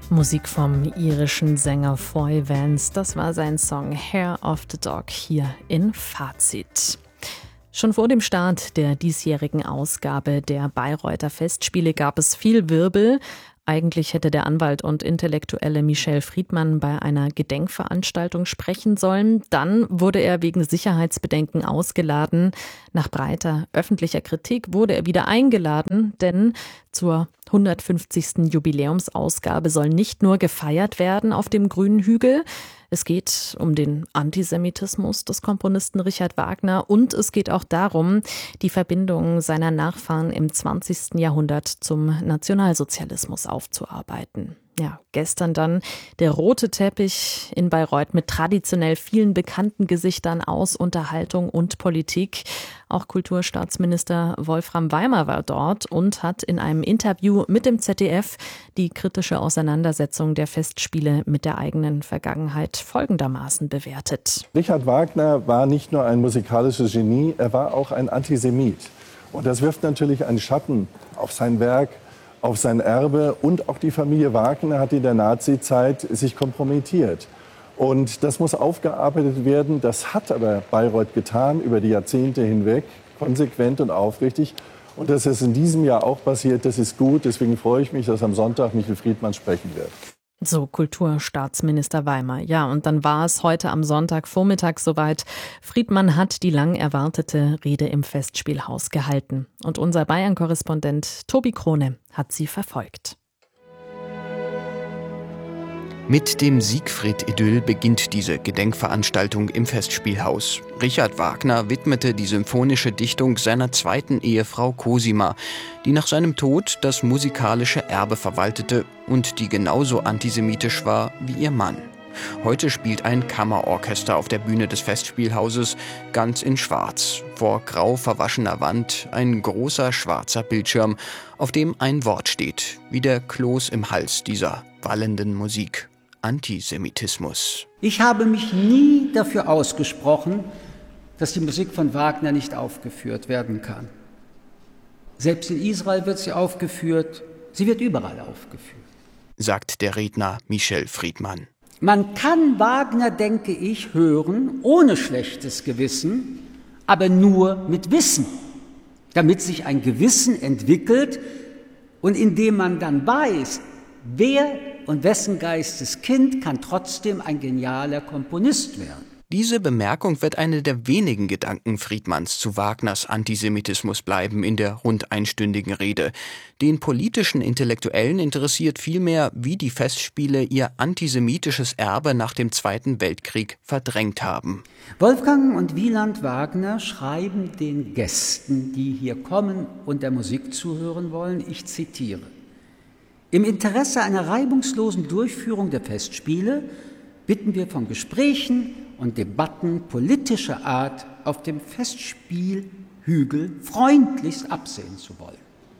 Musik vom irischen Sänger Foy Vance, das war sein Song Hair of the Dog hier in Fazit. Schon vor dem Start der diesjährigen Ausgabe der Bayreuther Festspiele gab es viel Wirbel. Eigentlich hätte der Anwalt und Intellektuelle Michel Friedmann bei einer Gedenkveranstaltung sprechen sollen. Dann wurde er wegen Sicherheitsbedenken ausgeladen. Nach breiter öffentlicher Kritik wurde er wieder eingeladen, denn zur 150. Jubiläumsausgabe soll nicht nur gefeiert werden auf dem grünen Hügel. Es geht um den Antisemitismus des Komponisten Richard Wagner und es geht auch darum, die Verbindungen seiner Nachfahren im 20. Jahrhundert zum Nationalsozialismus aufzuarbeiten. Ja, gestern dann der rote Teppich in Bayreuth mit traditionell vielen bekannten Gesichtern aus Unterhaltung und Politik. Auch Kulturstaatsminister Wolfram Weimer war dort und hat in einem Interview mit dem ZDF die kritische Auseinandersetzung der Festspiele mit der eigenen Vergangenheit folgendermaßen bewertet. Richard Wagner war nicht nur ein musikalisches Genie, er war auch ein Antisemit. Und das wirft natürlich einen Schatten auf sein Werk, auf sein Erbe, und auch die Familie Wagner hat in der Nazizeit sich kompromittiert. Und das muss aufgearbeitet werden. Das hat aber Bayreuth getan über die Jahrzehnte hinweg, konsequent und aufrichtig. Und dass es in diesem Jahr auch passiert, das ist gut. Deswegen freue ich mich, dass am Sonntag Michel Friedmann sprechen wird. So Kulturstaatsminister Weimer. Ja, und dann war es heute am Sonntagvormittag soweit. Friedmann hat die lang erwartete Rede im Festspielhaus gehalten. Und unser Bayern-Korrespondent Tobi Krone hat sie verfolgt. Mit dem Siegfried-Idyll beginnt diese Gedenkveranstaltung im Festspielhaus. Richard Wagner widmete die symphonische Dichtung seiner zweiten Ehefrau Cosima, die nach seinem Tod das musikalische Erbe verwaltete und die genauso antisemitisch war wie ihr Mann. Heute spielt ein Kammerorchester auf der Bühne des Festspielhauses, ganz in Schwarz. Vor grau verwaschener Wand ein großer schwarzer Bildschirm, auf dem ein Wort steht, wie der Kloß im Hals dieser wallenden Musik. Antisemitismus. Ich habe mich nie dafür ausgesprochen, dass die Musik von Wagner nicht aufgeführt werden kann. Selbst in Israel wird sie aufgeführt, sie wird überall aufgeführt, sagt der Redner Michel Friedmann. Man kann Wagner, denke ich, hören, ohne schlechtes Gewissen, aber nur mit Wissen, damit sich ein Gewissen entwickelt und indem man dann weiß, wer und wessen Geisteskind kann trotzdem ein genialer Komponist werden. Diese Bemerkung wird eine der wenigen Gedanken Friedmanns zu Wagners Antisemitismus bleiben in der rund einstündigen Rede. Den politischen Intellektuellen interessiert vielmehr, wie die Festspiele ihr antisemitisches Erbe nach dem Zweiten Weltkrieg verdrängt haben. Wolfgang und Wieland Wagner schreiben den Gästen, die hier kommen und der Musik zuhören wollen, ich zitiere: Im Interesse einer reibungslosen Durchführung der Festspiele bitten wir von Gesprächen und Debatten politischer Art auf dem Festspielhügel freundlichst absehen zu wollen.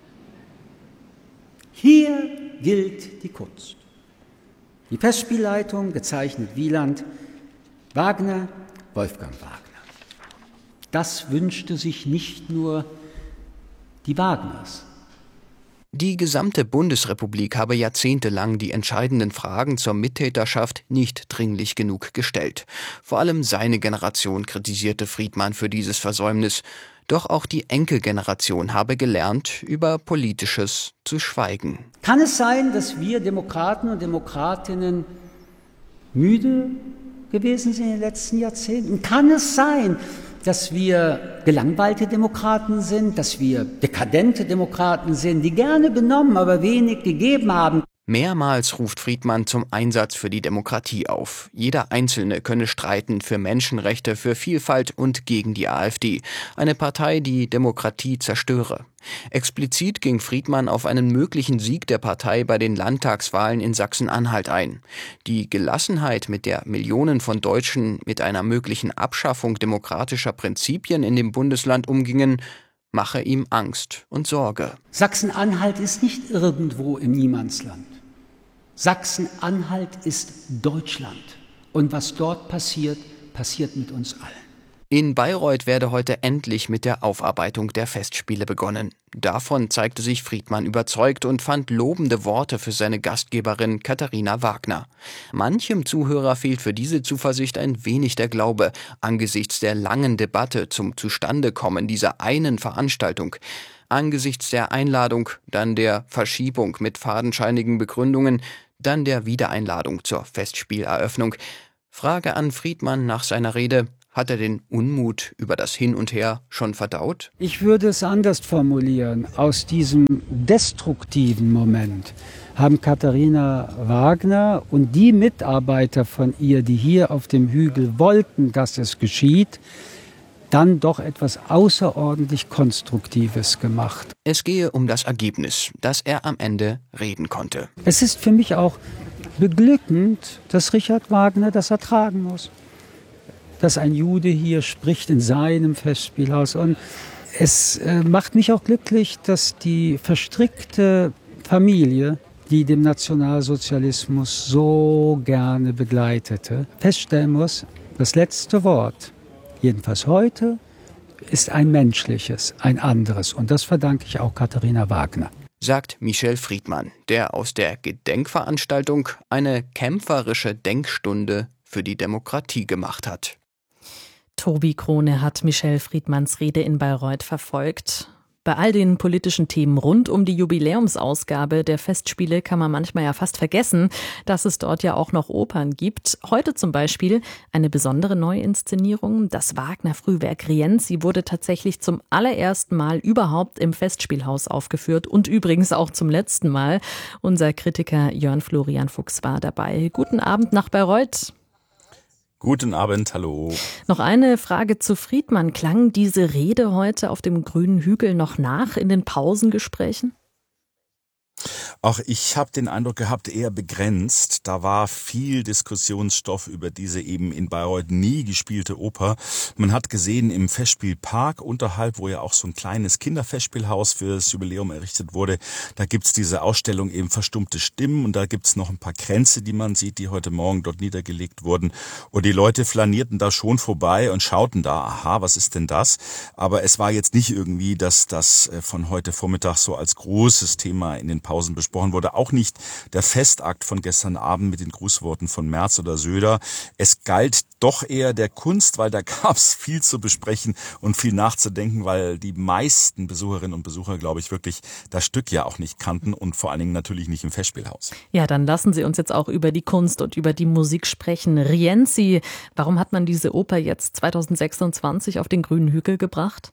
Hier gilt die Kunst. Die Festspielleitung, gezeichnet Wieland, Wagner, Wolfgang Wagner. Das wünschte sich nicht nur die Wagners. Die gesamte Bundesrepublik habe jahrzehntelang die entscheidenden Fragen zur Mittäterschaft nicht dringlich genug gestellt. Vor allem seine Generation kritisierte Friedmann für dieses Versäumnis. Doch auch die Enkelgeneration habe gelernt, über Politisches zu schweigen. Kann es sein, dass wir Demokraten und Demokratinnen müde gewesen sind in den letzten Jahrzehnten? Kann es sein, dass wir gelangweilte Demokraten sind, dass wir dekadente Demokraten sind, die gerne benommen, aber wenig gegeben haben? Mehrmals ruft Friedmann zum Einsatz für die Demokratie auf. Jeder Einzelne könne streiten für Menschenrechte, für Vielfalt und gegen die AfD. Eine Partei, die Demokratie zerstöre. Explizit ging Friedmann auf einen möglichen Sieg der Partei bei den Landtagswahlen in Sachsen-Anhalt ein. Die Gelassenheit, mit der Millionen von Deutschen mit einer möglichen Abschaffung demokratischer Prinzipien in dem Bundesland umgingen, mache ihm Angst und Sorge. Sachsen-Anhalt ist nicht irgendwo im Niemandsland. Sachsen-Anhalt ist Deutschland. Und was dort passiert, passiert mit uns allen. In Bayreuth werde heute endlich mit der Aufarbeitung der Festspiele begonnen. Davon zeigte sich Friedmann überzeugt und fand lobende Worte für seine Gastgeberin Katharina Wagner. Manchem Zuhörer fehlt für diese Zuversicht ein wenig der Glaube angesichts der langen Debatte zum Zustandekommen dieser einen Veranstaltung. Angesichts der Einladung, dann der Verschiebung mit fadenscheinigen Begründungen, dann der Wiedereinladung zur Festspieleröffnung. Frage an Friedmann nach seiner Rede: Hat er den Unmut über das Hin und Her schon verdaut? Ich würde es anders formulieren. Aus diesem destruktiven Moment haben Katharina Wagner und die Mitarbeiter von ihr, die hier auf dem Hügel wollten, dass es geschieht, dann doch etwas außerordentlich Konstruktives gemacht. Es gehe um das Ergebnis, dass er am Ende reden konnte. Es ist für mich auch beglückend, dass Richard Wagner das ertragen muss. Dass ein Jude hier spricht in seinem Festspielhaus. Und es macht mich auch glücklich, dass die verstrickte Familie, die dem Nationalsozialismus so gerne begleitete, feststellen muss, das letzte Wort, jedenfalls heute, ist ein menschliches, ein anderes. Und das verdanke ich auch Katharina Wagner. Sagt Michel Friedmann, der aus der Gedenkveranstaltung eine kämpferische Denkstunde für die Demokratie gemacht hat. Tobi Krone hat Michel Friedmanns Rede in Bayreuth verfolgt. Bei all den politischen Themen rund um die Jubiläumsausgabe der Festspiele kann man manchmal ja fast vergessen, dass es dort ja auch noch Opern gibt. Heute zum Beispiel eine besondere Neuinszenierung. Das Wagner-Frühwerk Rienzi wurde tatsächlich zum allerersten Mal überhaupt im Festspielhaus aufgeführt und übrigens auch zum letzten Mal. Unser Kritiker Jörn Florian Fuchs war dabei. Guten Abend nach Bayreuth. Guten Abend, hallo. Noch eine Frage zu Friedmann. Klang diese Rede heute auf dem grünen Hügel noch nach in den Pausengesprächen? Auch ich habe den Eindruck gehabt, eher begrenzt. Da war viel Diskussionsstoff über diese eben in Bayreuth nie gespielte Oper. Man hat gesehen, im Festspielpark unterhalb, wo ja auch so ein kleines Kinderfestspielhaus für das Jubiläum errichtet wurde, da gibt's diese Ausstellung eben Verstummte Stimmen und da gibt's noch ein paar Kränze, die man sieht, die heute Morgen dort niedergelegt wurden. Und die Leute flanierten da schon vorbei und schauten da, aha, was ist denn das? Aber es war jetzt nicht irgendwie, dass das von heute Vormittag so als großes Thema in den Pausen besprochen wurde. Auch nicht der Festakt von gestern Abend mit den Grußworten von Merz oder Söder. Es galt doch eher der Kunst, weil da gab es viel zu besprechen und viel nachzudenken, weil die meisten Besucherinnen und Besucher, glaube ich, wirklich das Stück ja auch nicht kannten und vor allen Dingen natürlich nicht im Festspielhaus. Ja, dann lassen Sie uns jetzt auch über die Kunst und über die Musik sprechen. Rienzi, warum hat man diese Oper jetzt 2026 auf den grünen Hügel gebracht?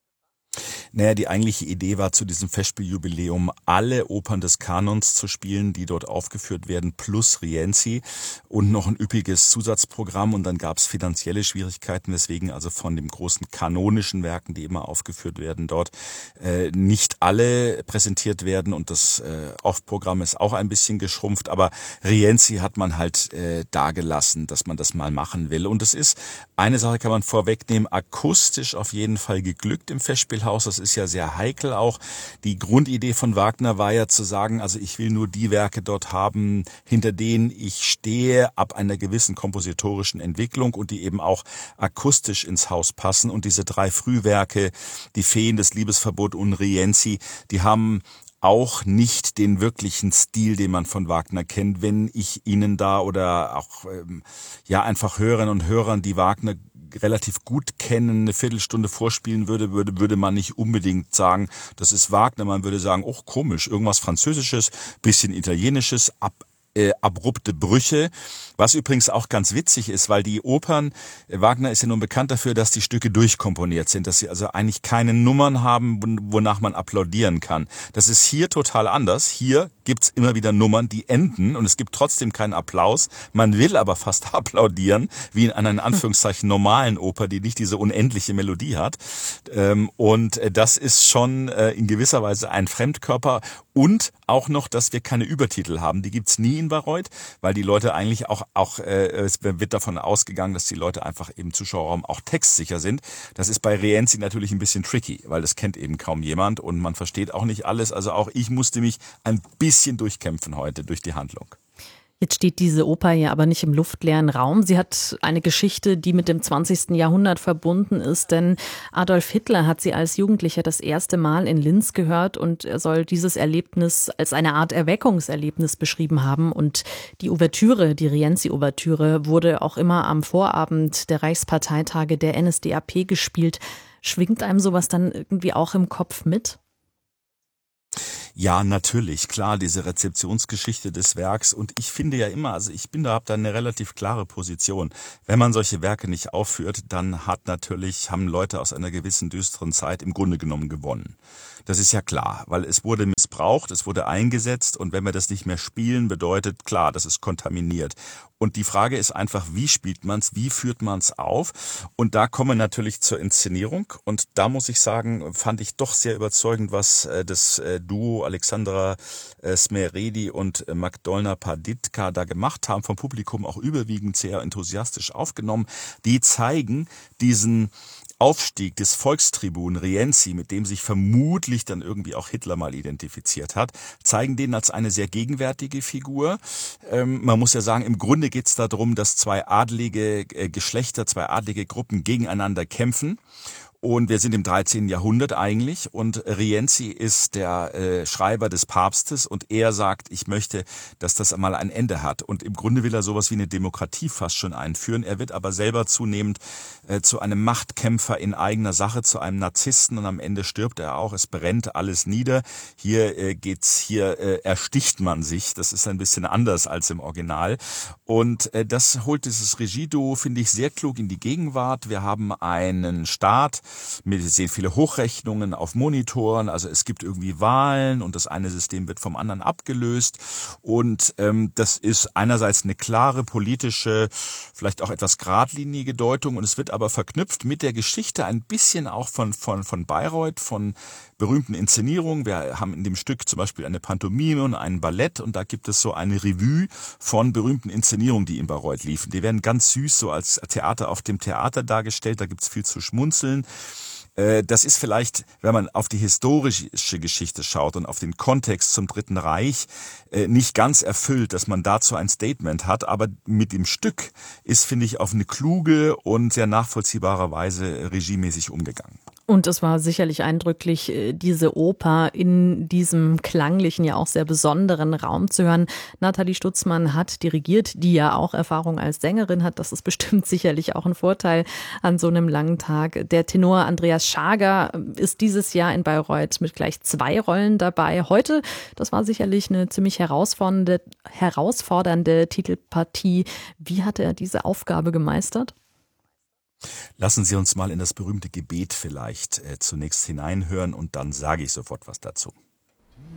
Naja, die eigentliche Idee war, zu diesem Festspieljubiläum alle Opern des Kanons zu spielen, die dort aufgeführt werden, plus Rienzi und noch ein üppiges Zusatzprogramm. Und dann gab es finanzielle Schwierigkeiten, weswegen also von den großen kanonischen Werken, die immer aufgeführt werden, dort nicht alle präsentiert werden. Und das Off-Programm ist auch ein bisschen geschrumpft. Aber Rienzi hat man halt dagelassen, dass man das mal machen will. Und es ist, eine Sache kann man vorwegnehmen, akustisch auf jeden Fall geglückt im Festspielhaus. Das ist ja sehr heikel auch. Die Grundidee von Wagner war ja zu sagen, also ich will nur die Werke dort haben, hinter denen ich stehe, ab einer gewissen kompositorischen Entwicklung und die eben auch akustisch ins Haus passen. Und diese 3 Frühwerke, die Feen, das Liebesverbot und Rienzi, die haben auch nicht den wirklichen Stil, den man von Wagner kennt. Wenn ich Ihnen da oder auch einfach Hörerinnen und Hörern, die Wagner relativ gut kennen, eine Viertelstunde vorspielen würde man nicht unbedingt sagen, das ist Wagner. Man würde sagen, oh komisch, irgendwas Französisches, bisschen Italienisches, abrupte Brüche, was übrigens auch ganz witzig ist, weil die Opern, Wagner ist ja nun bekannt dafür, dass die Stücke durchkomponiert sind, dass sie also eigentlich keine Nummern haben, wonach man applaudieren kann. Das ist hier total anders. Hier gibt's immer wieder Nummern, die enden und es gibt trotzdem keinen Applaus. Man will aber fast applaudieren, wie in einer in Anführungszeichen normalen Oper, die nicht diese unendliche Melodie hat. Und das ist schon in gewisser Weise ein Fremdkörper. Und auch noch, dass wir keine Übertitel haben. Die gibt's nie in Bayreuth, weil die Leute eigentlich es wird davon ausgegangen, dass die Leute einfach im Zuschauerraum auch textsicher sind. Das ist bei Rienzi natürlich ein bisschen tricky, weil das kennt eben kaum jemand und man versteht auch nicht alles. Also auch ich musste mich ein bisschen durchkämpfen heute durch die Handlung. Jetzt steht diese Oper ja aber nicht im luftleeren Raum. Sie hat eine Geschichte, die mit dem 20. Jahrhundert verbunden ist, denn Adolf Hitler hat sie als Jugendlicher das erste Mal in Linz gehört und er soll dieses Erlebnis als eine Art Erweckungserlebnis beschrieben haben. Und die Ouvertüre, die Rienzi-Ouvertüre, wurde auch immer am Vorabend der Reichsparteitage der NSDAP gespielt. Schwingt einem sowas dann irgendwie auch im Kopf mit? Ja, natürlich, klar, diese Rezeptionsgeschichte des Werks. Und ich finde ja immer, also habe da eine relativ klare Position. Wenn man solche Werke nicht aufführt, dann haben Leute aus einer gewissen düsteren Zeit im Grunde genommen gewonnen. Das ist ja klar, weil es wurde missbraucht, es wurde eingesetzt und wenn wir das nicht mehr spielen, bedeutet klar, das ist kontaminiert. Und die Frage ist einfach, wie spielt man's, wie führt man's auf? Und da kommen wir natürlich zur Inszenierung. Und da muss ich sagen, fand ich doch sehr überzeugend, was das Duo Alexandra Smeredi und Magdolna Paditka da gemacht haben, vom Publikum auch überwiegend sehr enthusiastisch aufgenommen. Die zeigen diesen Aufstieg des Volkstribun Rienzi, mit dem sich vermutlich dann irgendwie auch Hitler mal identifiziert hat, zeigen den als eine sehr gegenwärtige Figur. Man muss ja sagen, im Grunde geht es darum, dass zwei adlige Geschlechter, zwei adlige Gruppen gegeneinander kämpfen. Und wir sind im 13. Jahrhundert eigentlich und Rienzi ist der Schreiber des Papstes und er sagt, ich möchte, dass das einmal ein Ende hat. Und im Grunde will er sowas wie eine Demokratie fast schon einführen. Er wird aber selber zunehmend zu einem Machtkämpfer in eigener Sache, zu einem Narzissten und am Ende stirbt er auch. Es brennt alles nieder. Hier ersticht man sich. Das ist ein bisschen anders als im Original. Und das holt dieses Regieduo, finde ich, sehr klug in die Gegenwart. Wir haben einen Staat, wir sehen viele Hochrechnungen auf Monitoren, also es gibt irgendwie Wahlen und das eine System wird vom anderen abgelöst und das ist einerseits eine klare politische, vielleicht auch etwas geradlinige Deutung und es wird aber verknüpft mit der Geschichte ein bisschen auch von Bayreuth, von berühmten Inszenierungen. Wir haben in dem Stück zum Beispiel eine Pantomime und ein Ballett und da gibt es so eine Revue von berühmten Inszenierungen, die in Bayreuth liefen. Die werden ganz süß so als Theater auf dem Theater dargestellt, da gibt's viel zu schmunzeln. Das ist vielleicht, wenn man auf die historische Geschichte schaut und auf den Kontext zum Dritten Reich, nicht ganz erfüllt, dass man dazu ein Statement hat, aber mit dem Stück ist, finde ich, auf eine kluge und sehr nachvollziehbare Weise regiemäßig umgegangen. Und es war sicherlich eindrücklich, diese Oper in diesem klanglichen, ja auch sehr besonderen Raum zu hören. Nathalie Stutzmann hat dirigiert, die ja auch Erfahrung als Sängerin hat. Das ist bestimmt sicherlich auch ein Vorteil an so einem langen Tag. Der Tenor Andreas Schager ist dieses Jahr in Bayreuth mit gleich 2 Rollen dabei. Heute, das war sicherlich eine ziemlich herausfordernde Titelpartie. Wie hat er diese Aufgabe gemeistert? Lassen Sie uns mal in das berühmte Gebet vielleicht zunächst hineinhören und dann sage ich sofort was dazu.